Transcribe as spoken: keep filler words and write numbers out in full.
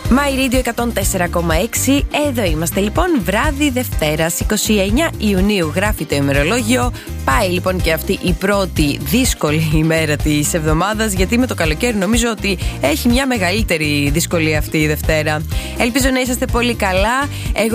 My Radio εκατόν τέσσερα κόμμα έξι. Εδώ είμαστε λοιπόν, βράδυ Δευτέρας εικοστή ένατη Ιουνίου. Γράφει το ημερολόγιο. Πάει λοιπόν και αυτή η πρώτη δύσκολη ημέρα της εβδομάδας, γιατί με το καλοκαίρι νομίζω ότι έχει μια μεγαλύτερη δυσκολία αυτή η Δευτέρα. Ελπίζω να είσαστε πολύ καλά. Εγώ